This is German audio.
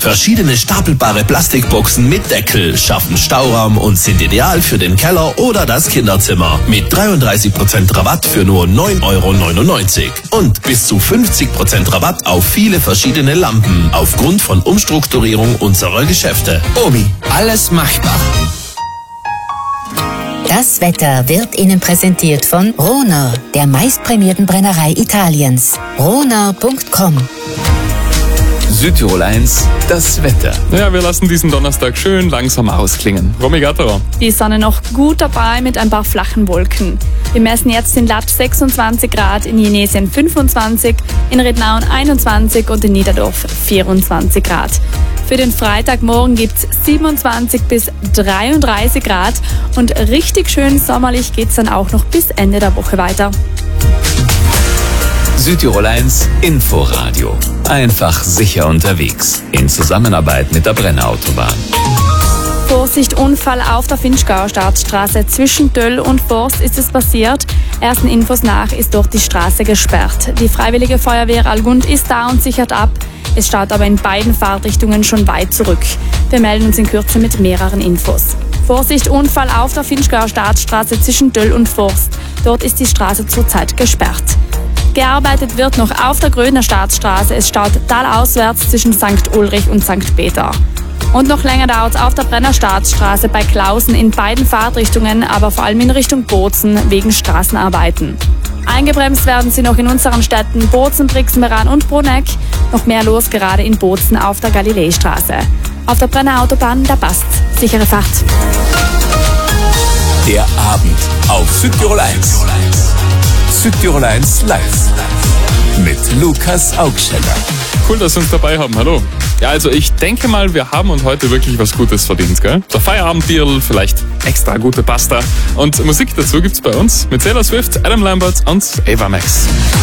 Verschiedene stapelbare Plastikboxen mit Deckel schaffen Stauraum und sind ideal für den Keller oder das Kinderzimmer. Mit 33% Rabatt für nur 9,99 € und bis zu 50% Rabatt auf viele verschiedene Lampen aufgrund von Umstrukturierung unserer Geschäfte. Obi, alles machbar. Das Wetter wird Ihnen präsentiert von Rohner, der meistprämierten Brennerei Italiens. Rohner.com. Südtirol 1, das Wetter. Ja, wir lassen diesen Donnerstag schön langsam ausklingen. Romy Gatterer. Die Sonne noch gut dabei mit ein paar flachen Wolken. Wir messen jetzt in Latsch 26 Grad, in Jenesien 25, in Rednaun 21 und in Niederdorf 24 Grad. Für den Freitagmorgen gibt's 27 bis 33 Grad und richtig schön sommerlich geht's dann auch noch bis Ende der Woche weiter. Südtirol 1 Inforadio. Einfach sicher unterwegs. In Zusammenarbeit mit der Brenner Autobahn. Vorsicht, Unfall auf der Finchgauer Staatsstraße. Zwischen Döll und Forst ist es passiert. Ersten Infos nach ist dort die Straße gesperrt. Die Freiwillige Feuerwehr Algund ist da und sichert ab. Es staut aber in beiden Fahrtrichtungen schon weit zurück. Wir melden uns in Kürze mit mehreren Infos. Vorsicht, Unfall auf der Finchgauer Staatsstraße zwischen Döll und Forst. Dort ist die Straße zurzeit gesperrt. Gearbeitet wird noch auf der Grödner Staatsstraße. Es staut talauswärts zwischen St. Ulrich und St. Peter. Und noch länger dauert es auf der Brenner Staatsstraße bei Klausen in beiden Fahrtrichtungen, aber vor allem in Richtung Bozen wegen Straßenarbeiten. Eingebremst werden sie noch in unseren Städten Bozen, Brixen-Meran und Bruneck. Noch mehr los gerade in Bozen auf der Galileistraße. Auf der Brenner Autobahn, da passt. Sichere Fahrt. Der Abend auf Südtirol 1. Südtirol 1 live. Mit Lukas Augsteller. Cool, dass Sie uns dabei haben. Hallo. Ja, also ich denke mal, wir haben uns heute wirklich was Gutes verdient, gell? Der Feierabendbierl, vielleicht extra gute Pasta. Und Musik dazu gibt's bei uns mit Taylor Swift, Adam Lambert und Ava Max.